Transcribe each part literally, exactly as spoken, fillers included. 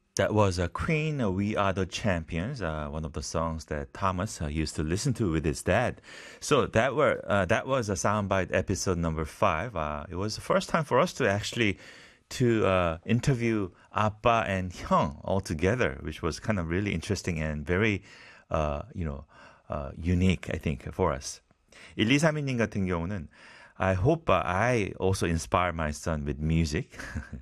That was a Queen, uh, We Are the Champions, uh, one of the songs that Thomas uh, used to listen to with his dad. So that were uh, that was a soundbite episode number five. Uh, it was the first time for us to actually to uh, interview 아빠 and 형 all together, which was kind of really interesting and very, uh, you know, uh, unique, I think, for us. 일이삼이님 같은 경우는 I hope uh, I also inspire my son with music.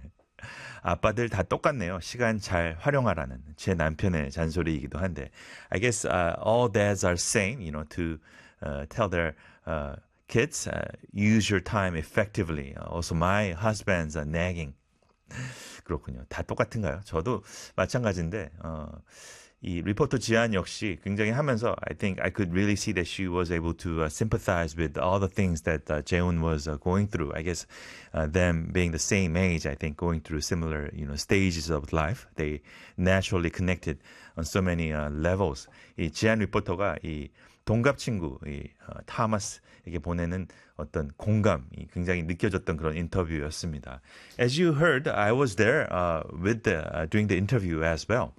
아빠들 다 똑같네요. 시간 잘 활용하라는 제 남편의 잔소리이기도 한데, I guess uh, all dads are same, you know, to uh, tell their uh, kids uh, use your time effectively. Also, my husband's uh, nagging. 그렇군요. 다 똑같은가요? 저도 마찬가지인데. 어, 이 리포터 지안 역시 굉장히 하면서 I think I could really see that she was able to uh, sympathize with all the things that uh, Jaeun was uh, going through. I guess uh, them being the same age, I think going through similar, you know, stages of life, they naturally connected on so many uh, levels. 이 지안 리포터가 이 동갑 친구 이 어, 타마스에게 보내는 어떤 공감이 굉장히 느껴졌던 그런 인터뷰였습니다. As you heard, I was there uh, with the, uh, during the interview as well.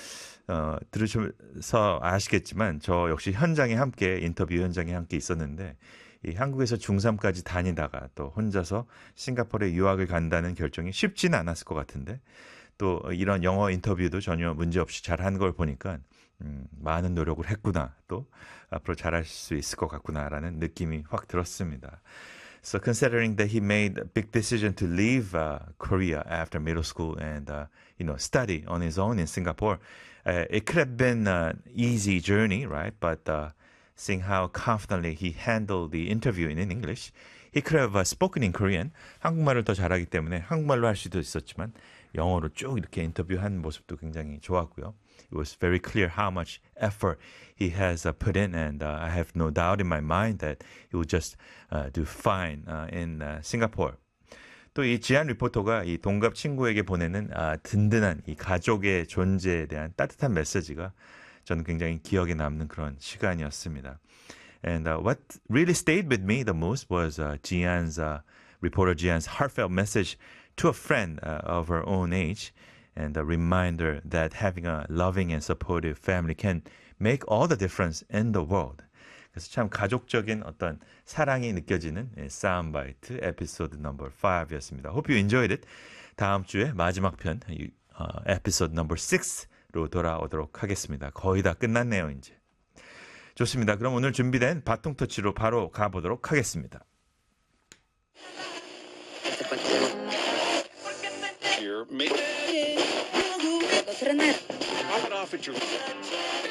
어, 들으셔서 아시겠지만 저 역시 현장에 함께 인터뷰 현장에 함께 있었는데 이 한국에서 중삼까지 다니다가 또 혼자서 싱가포르에 유학을 간다는 결정이 쉽지는 않았을 것 같은데 또 이런 영어 인터뷰도 전혀 문제없이 잘한 걸 보니까 음, 많은 노력을 했구나 또 앞으로 잘할 수 있을 것 같구나라는 느낌이 확 들었습니다. So considering that he made a big decision to leave uh, Korea after middle school and uh, you know study on his own in Singapore, uh, it could have been an easy journey, right? But uh, seeing how confidently he handled the interview in English, he could have uh, spoken in Korean. 한국말을 더 잘하기 때문에 한국말로 할 수도 있었지만 영어로 쭉 이렇게 인터뷰한 모습도 굉장히 좋았고요. It was very clear how much effort he has uh, put in, and uh, I have no doubt in my mind that he will just uh, do fine uh, in uh, Singapore. 또 이 지안 리포터가 이 동갑 친구에게 보내는 아, 든든한 이 가족의 존재에 대한 따뜻한 메시지가 저는 굉장히 기억에 남는 그런 시간이었습니다. And uh, what really stayed with me the most was uh, Jian's uh, reporter Jian's heartfelt message to a friend uh, of her own age, and a reminder that having a loving and supportive family can make all the difference in the world. 그래서 참 가족적인 어떤 사랑이 느껴지는 사운드바이트 에피소드 넘버 파이브였습니다. Hope you enjoyed it. 다음 주에 마지막 편 에피소드 넘버 식스로 돌아오도록 하겠습니다. 거의 다 끝났네요, 이제. 좋습니다. 그럼 오늘 준비된 바통 터치로 바로 가보도록 하겠습니다. Here, make... Pop it off at your...